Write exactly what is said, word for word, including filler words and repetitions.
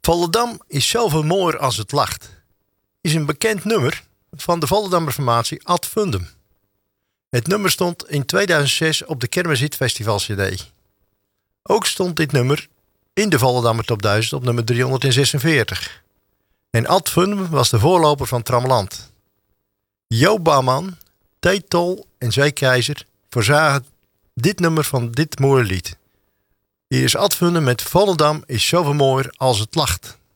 Volendam is zoveel mooier als het lacht. Is een bekend nummer van de Volendammer formatie Ad Fundum. Het nummer stond in tweeduizend zes op de Kermis Hit Festival C D. Ook stond dit nummer in de Volendammer Top duizend op nummer driehonderdzesenveertig. En Ad Fundum was de voorloper van Tramland. Jo Bouwman, T. Tol en Zee Keizer voorzagen dit nummer van dit mooie lied. Hier is Ad Fundum met Volendam is zoveel mooier als het lacht.